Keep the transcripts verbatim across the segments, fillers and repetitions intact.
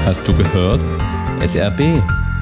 Hast du gehört? S R B.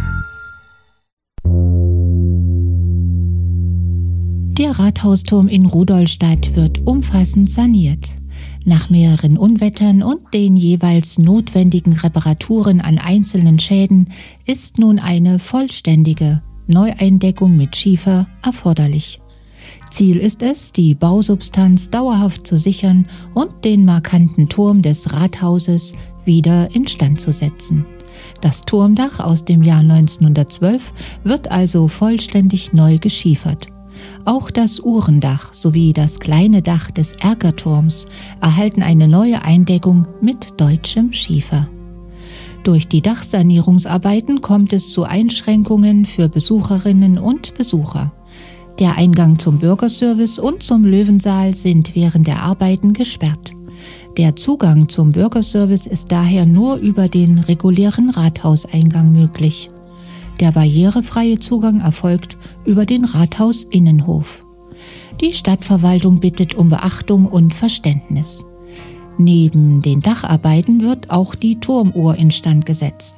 Der Rathausturm in Rudolstadt wird umfassend saniert. Nach mehreren Unwettern und den jeweils notwendigen Reparaturen an einzelnen Schäden ist nun eine vollständige Neueindeckung mit Schiefer erforderlich. Ziel ist es, die Bausubstanz dauerhaft zu sichern und den markanten Turm des Rathauses wieder instand zu setzen. Das Turmdach aus dem Jahr neunzehnhundertzwölf wird also vollständig neu geschiefert. Auch das Uhrendach sowie das kleine Dach des Erkerturms erhalten eine neue Eindeckung mit deutschem Schiefer. Durch die Dachsanierungsarbeiten kommt es zu Einschränkungen für Besucherinnen und Besucher. Der Eingang zum Bürgerservice und zum Löwensaal sind während der Arbeiten gesperrt. Der Zugang zum Bürgerservice ist daher nur über den regulären Rathauseingang möglich. Der barrierefreie Zugang erfolgt über den Rathausinnenhof. Die Stadtverwaltung bittet um Beachtung und Verständnis. Neben den Dacharbeiten wird auch die Turmuhr instand gesetzt.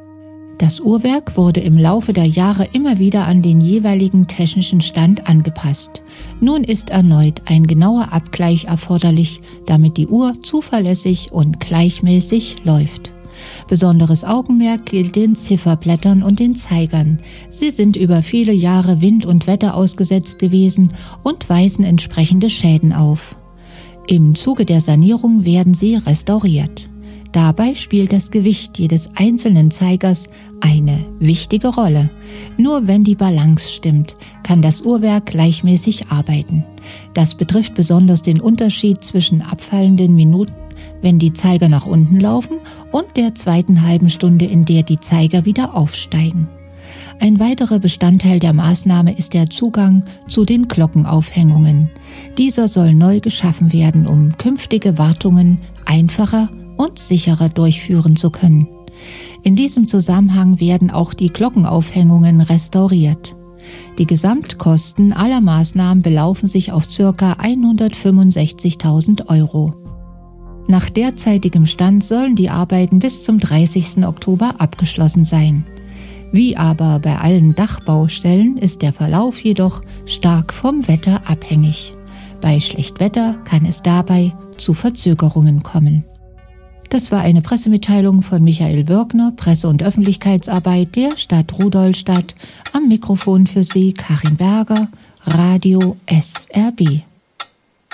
Das Uhrwerk wurde im Laufe der Jahre immer wieder an den jeweiligen technischen Stand angepasst. Nun ist erneut ein genauer Abgleich erforderlich, damit die Uhr zuverlässig und gleichmäßig läuft. Besonderes Augenmerk gilt den Zifferblättern und den Zeigern. Sie sind über viele Jahre Wind und Wetter ausgesetzt gewesen und weisen entsprechende Schäden auf. Im Zuge der Sanierung werden sie restauriert. Dabei spielt das Gewicht jedes einzelnen Zeigers eine wichtige Rolle. Nur wenn die Balance stimmt, kann das Uhrwerk gleichmäßig arbeiten. Das betrifft besonders den Unterschied zwischen abfallenden Minuten, wenn die Zeiger nach unten laufen, und der zweiten halben Stunde, in der die Zeiger wieder aufsteigen. Ein weiterer Bestandteil der Maßnahme ist der Zugang zu den Glockenaufhängungen. Dieser soll neu geschaffen werden, um künftige Wartungen einfacher und sicherer durchführen zu können. In diesem Zusammenhang werden auch die Glockenaufhängungen restauriert. Die Gesamtkosten aller Maßnahmen belaufen sich auf ca. hundertfünfundsechzigtausend Euro. Nach derzeitigem Stand sollen die Arbeiten bis zum dreißigsten Oktober abgeschlossen sein. Wie aber bei allen Dachbaustellen ist der Verlauf jedoch stark vom Wetter abhängig. Bei Schlechtwetter kann es dabei zu Verzögerungen kommen. Das war eine Pressemitteilung von Michael Wörgner, Presse- und Öffentlichkeitsarbeit der Stadt Rudolstadt. Am Mikrofon für Sie Karin Berger, Radio S R B.